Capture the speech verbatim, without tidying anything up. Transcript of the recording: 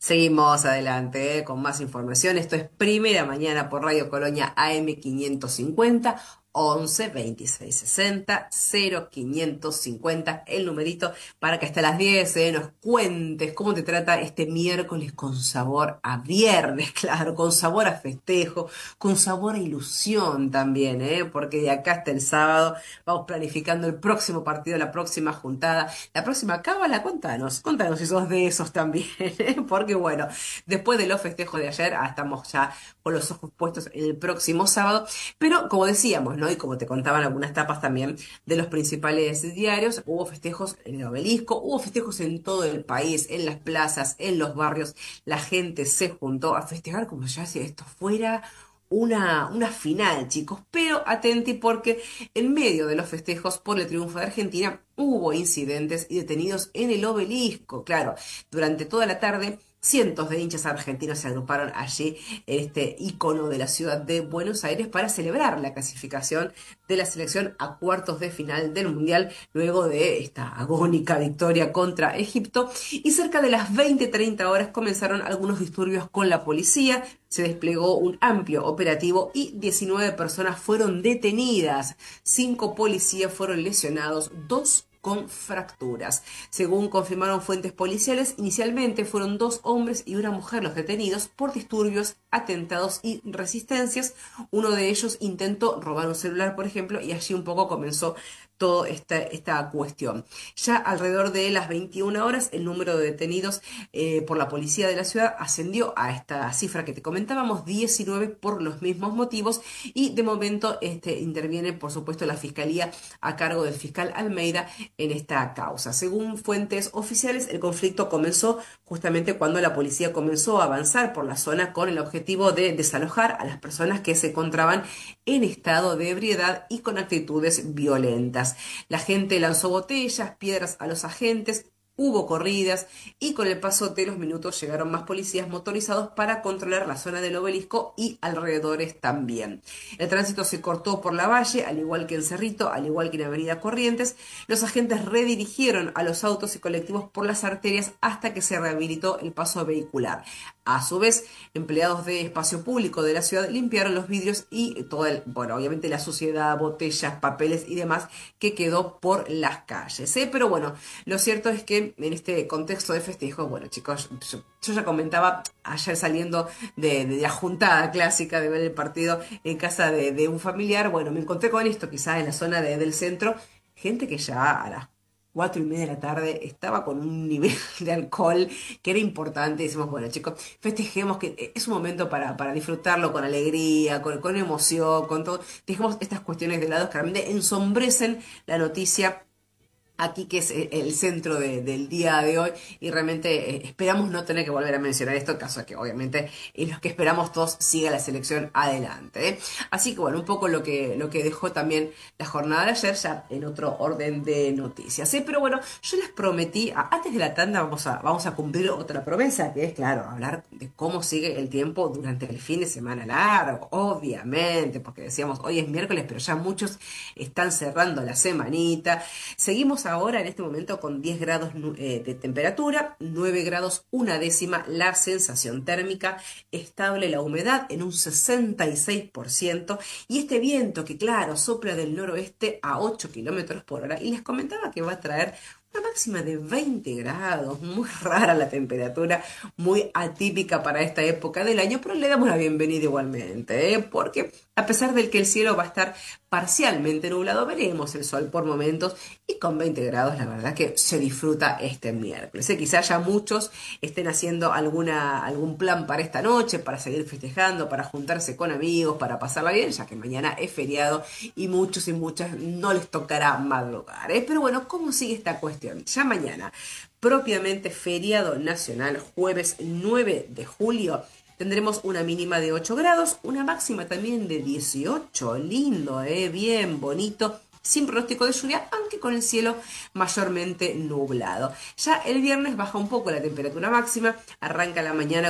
Seguimos adelante, eh, con más información. Esto es Primera Mañana por Radio Colonia A M quinientos cincuenta, once veintiséis sesenta cero quinientos cincuenta, el numerito para que hasta las diez eh, nos cuentes cómo te trata este miércoles con sabor a viernes, claro, con sabor a festejo, con sabor a ilusión también, ¿eh? Porque de acá hasta el sábado vamos planificando el próximo partido, la próxima juntada, la próxima cábala. Contanos, contanos si sos de esos también, ¿eh? Porque bueno, después de los festejos de ayer, ah, estamos ya con los ojos puestos en el próximo sábado, pero como decíamos, ¿no? Y como te contaban algunas tapas también de los principales diarios, hubo festejos en el Obelisco, hubo festejos en todo el país, en las plazas, en los barrios, la gente se juntó a festejar como ya si esto fuera una, una final, chicos, pero atenti porque en medio de los festejos por el triunfo de Argentina hubo incidentes y detenidos en el Obelisco. Claro, durante toda la tarde cientos de hinchas argentinos se agruparon allí en este icono de la ciudad de Buenos Aires para celebrar la clasificación de la selección a cuartos de final del Mundial luego de esta agónica victoria contra Egipto. Y cerca de las veinte treinta horas comenzaron algunos disturbios con la policía. Se desplegó un amplio operativo y diecinueve personas fueron detenidas. Cinco policías fueron lesionados, dos con fracturas. Según confirmaron fuentes policiales, inicialmente fueron dos hombres y una mujer los detenidos por disturbios, atentados y resistencias. Uno de ellos intentó robar un celular, por ejemplo, y allí un poco comenzó toda esta, esta cuestión. Ya alrededor de las veintiuna horas, el número de detenidos eh, por la policía de la ciudad ascendió a esta cifra que te comentábamos, diecinueve por los mismos motivos, y de momento este, interviene, por supuesto, la fiscalía a cargo del fiscal Almeida en esta causa. Según fuentes oficiales, el conflicto comenzó justamente cuando la policía comenzó a avanzar por la zona con el objetivo de desalojar a las personas que se encontraban en estado de ebriedad y con actitudes violentas. La gente lanzó botellas, piedras a los agentes. Hubo corridas y con el paso de los minutos llegaron más policías motorizados para controlar la zona del Obelisco y alrededores también. El tránsito se cortó por la Valle, al igual que en Cerrito, al igual que en Avenida Corrientes. Los agentes redirigieron a los autos y colectivos por las arterias hasta que se rehabilitó el paso vehicular. A su vez, empleados de espacio público de la ciudad limpiaron los vidrios y todo el, bueno, obviamente la suciedad, botellas, papeles y demás que quedó por las calles, ¿eh? Pero bueno, lo cierto es que en este contexto de festejo, bueno, chicos, yo, yo ya comentaba ayer saliendo de, de la juntada clásica de ver el partido en casa de, de un familiar. Bueno, me encontré con esto, quizás en la zona de- del centro, gente que ya a las cuatro y media de la tarde estaba con un nivel de alcohol que era importante. Decimos, bueno, chicos, festejemos que es un momento para, para disfrutarlo con alegría, con, con emoción, con todo. Dejemos estas cuestiones de lado que realmente ensombrecen la noticia aquí, que es eh, el centro de- del día de hoy, y realmente eh, esperamos no tener que volver a mencionar esto, en caso de que obviamente en los que esperamos todos siga la selección adelante, ¿eh? Así que bueno, un poco lo que, lo que dejó también la jornada de ayer, ya en otro orden de noticias, ¿eh? Pero bueno, yo les prometí, a- antes de la tanda vamos a, vamos a cumplir otra promesa, que es, claro, hablar de cómo sigue el tiempo durante el fin de semana largo, obviamente, porque decíamos, hoy es miércoles, pero ya muchos están cerrando la semanita. Seguimos ahora en este momento con diez grados nu- eh, de temperatura, nueve grados una décima la sensación térmica, estable la humedad en un sesenta y seis por ciento, y este viento que, claro, sopla del noroeste a ocho kilómetros por hora, y les comentaba que va a traer una máxima de veinte grados, muy rara la temperatura, muy atípica para esta época del año, pero le damos la bienvenida igualmente, ¿eh? Porque a pesar del que el cielo va a estar parcialmente nublado, veremos el sol por momentos, y con veinte grados la verdad que se disfruta este miércoles, ¿eh? Quizá ya muchos estén haciendo alguna, algún plan para esta noche, para seguir festejando, para juntarse con amigos, para pasarla bien, ya que mañana es feriado y muchos y muchas no les tocará madrugar, ¿eh? Pero bueno, ¿cómo sigue esta cuestión? Ya mañana, propiamente feriado nacional, jueves nueve de julio. Tendremos una mínima de ocho grados, una máxima también de dieciocho, lindo, ¿eh? Bien bonito, sin pronóstico de lluvia, aunque con el cielo mayormente nublado. Ya el viernes baja un poco la temperatura máxima, arranca la mañana